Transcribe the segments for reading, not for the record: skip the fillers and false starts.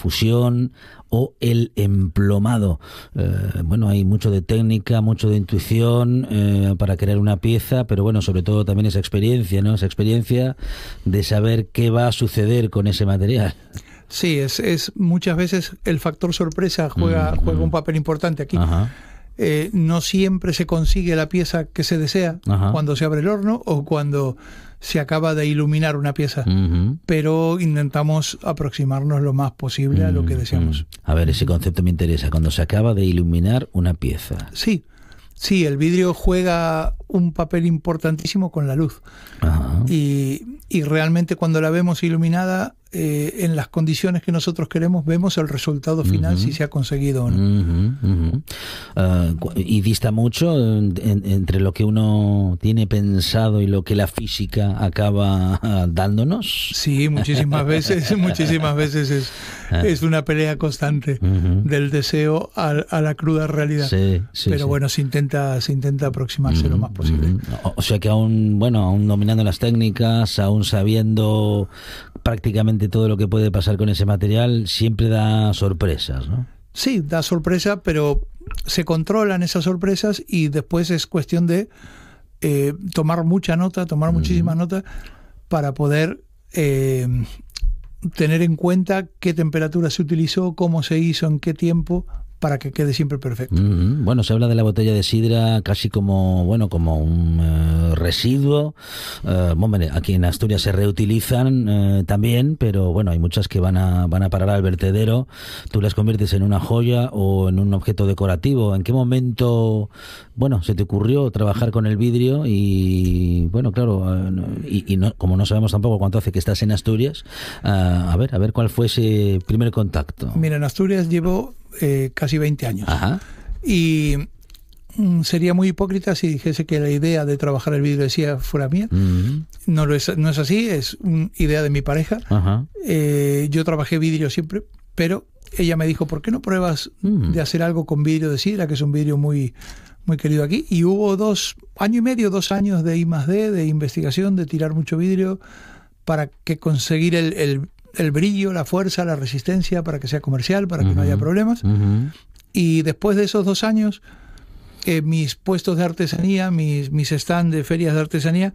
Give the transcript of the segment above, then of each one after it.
fusión o el emplomado. Bueno, hay mucho de técnica, mucho de intuición para crear una pieza, pero bueno, sobre todo también esa experiencia, ¿no? Esa experiencia de saber qué va a suceder con ese material. Sí, es muchas veces el factor sorpresa juega un papel importante aquí. Ajá. No siempre se consigue la pieza que se desea cuando se abre el horno o cuando se acaba de iluminar una pieza, pero intentamos aproximarnos lo más posible a lo que deseamos. A ver, ese concepto me interesa, cuando se acaba de iluminar una pieza. Sí, el vidrio juega un papel importantísimo con la luz. Y realmente cuando la vemos iluminada, en las condiciones que nosotros queremos, vemos el resultado final, si se ha conseguido o no. ¿Y dista mucho entre lo que uno tiene pensado y lo que la física acaba dándonos? Sí, muchísimas veces es una pelea constante del deseo a la cruda realidad. Pero bueno, se intenta aproximarse lo más posible. O sea que aún dominando las técnicas, aún sabiendo prácticamente todo lo que puede pasar con ese material, siempre da sorpresas, ¿no? Sí, da sorpresa, pero se controlan esas sorpresas y después es cuestión de tomar muchísima nota para poder tener en cuenta qué temperatura se utilizó, cómo se hizo, en qué tiempo, para que quede siempre perfecto. Bueno, se habla de la botella de sidra casi como un residuo. Aquí en Asturias se reutilizan también, pero bueno, hay muchas que van a parar al vertedero. Tú las conviertes en una joya o en un objeto decorativo. ¿En qué momento, se te ocurrió trabajar con el vidrio? Y bueno, claro, como no sabemos tampoco cuánto hace que estás en Asturias, a ver cuál fue ese primer contacto. Mira, en Asturias llevo casi 20 años. Y sería muy hipócrita si dijese que la idea de trabajar el vidrio fuera mía. No es así, es una idea de mi pareja. Yo trabajé vidrio siempre, pero ella me dijo, ¿por qué no pruebas de hacer algo con vidrio de sidra, que es un vidrio muy, muy querido aquí? Y hubo 2 años de I+D, de investigación, de tirar mucho vidrio para que conseguir el brillo, la fuerza, la resistencia, para que sea comercial, para que no haya problemas. Y después de esos 2 años, mis puestos de artesanía, mis stands de ferias de artesanía,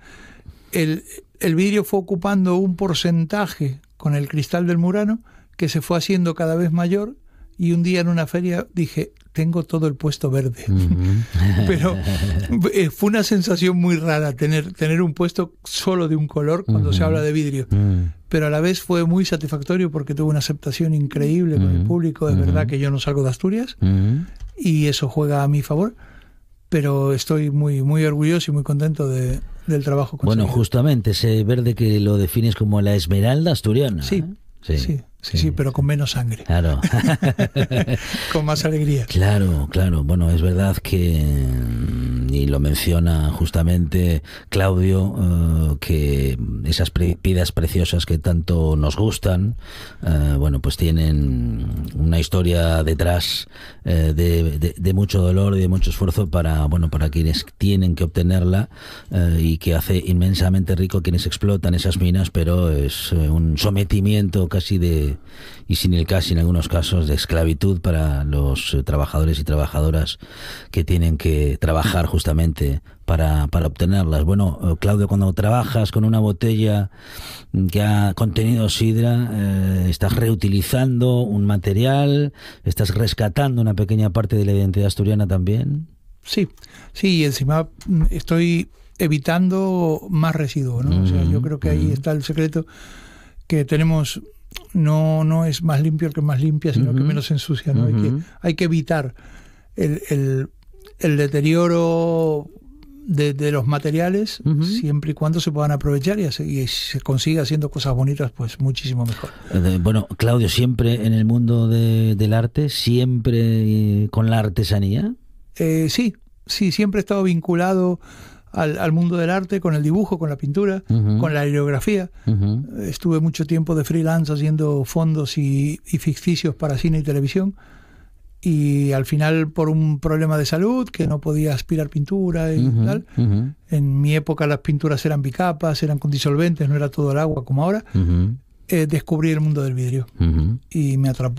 el vidrio fue ocupando un porcentaje con el cristal del Murano que se fue haciendo cada vez mayor, y un día en una feria dije, tengo todo el puesto verde. Pero fue una sensación muy rara tener un puesto solo de un color cuando se habla de vidrio. Pero a la vez fue muy satisfactorio porque tuvo una aceptación increíble con el público. Es verdad que yo no salgo de Asturias y eso juega a mi favor, pero estoy muy, muy orgulloso y muy contento del trabajo conseguido. Bueno, justamente ese verde que lo defines como la esmeralda asturiana. Sí, pero con menos sangre. Claro. Con más alegría. Claro. Bueno, es verdad que, y lo menciona justamente Claudio, que esas piedras preciosas que tanto nos gustan, pues tienen una historia detrás de mucho dolor y de mucho esfuerzo para quienes tienen que obtenerla, y que hace inmensamente rico a quienes explotan esas minas, pero es un sometimiento casi y sin el casi en algunos casos de esclavitud para los trabajadores y trabajadoras que tienen que trabajar justamente para obtenerlas. Bueno, Claudio, cuando trabajas con una botella que ha contenido sidra, estás reutilizando un material, estás rescatando una pequeña parte de la identidad asturiana también. Sí, y encima estoy evitando más residuos, ¿no? O sea, yo creo que ahí está el secreto, que tenemos. No es más limpio el que más limpia, sino que menos ensucia, ¿no? Hay que evitar el deterioro de los materiales, siempre y cuando se puedan aprovechar y se consiga haciendo cosas bonitas, pues muchísimo mejor. Bueno, Claudio, ¿siempre en el mundo del arte, siempre con la artesanía? Sí, siempre he estado vinculado al mundo del arte, con el dibujo, con la pintura, con la aerografía. Estuve mucho tiempo de freelance haciendo fondos y ficticios para cine y televisión, y al final, por un problema de salud, que no podía aspirar pintura y tal, en mi época las pinturas eran bicapas, eran con disolventes, no era todo el agua como ahora, descubrí el mundo del vidrio y me atrapó.